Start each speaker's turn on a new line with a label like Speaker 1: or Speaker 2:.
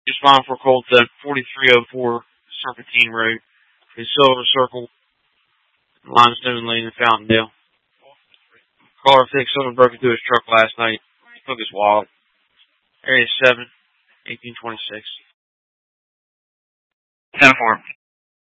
Speaker 1: Just fine for Colts at 4304 Serpentine Road, in Silver Circle, Limestone Lane in Fountaindale. Caller 6, someone broke into his truck last night. Took his wallet. Area 7, 1826.
Speaker 2: 10-4.